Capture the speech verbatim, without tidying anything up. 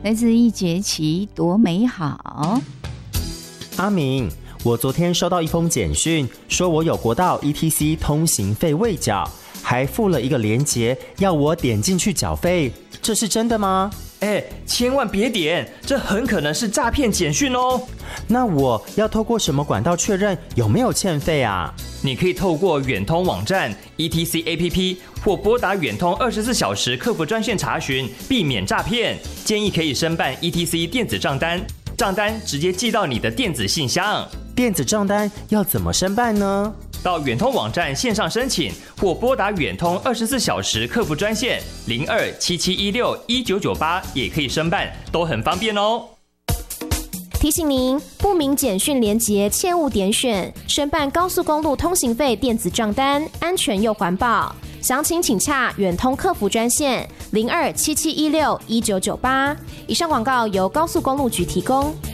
来自一节期多美好。 阿明，我昨天收到一封简讯，说我有国道 E T C 通行费未缴，还附了一个连结，要我点进去缴费，这是真的吗？ 哎，千万别点，这很可能是诈骗简讯哦。 那我要透过什么管道确认有没有欠费啊？ 你可以透过远通网站 E T C A P P 或拨打远通二十四小时客服专线查询，避免诈骗。建议可以申办 E T C 电子账单，账单直接寄到你的电子信箱。 电子账单要怎么申办呢？ 到远通网站线上申请，或拨打远通二十四小时客服专线零二七七一六一九九八也可以申办，都很方便哦。 提醒您，不明简讯连结切勿点选，申办高速公路通行费电子账单，安全又环保。详情请洽远通客服专线零二七七一六一九九八。以上广告由高速公路局提供。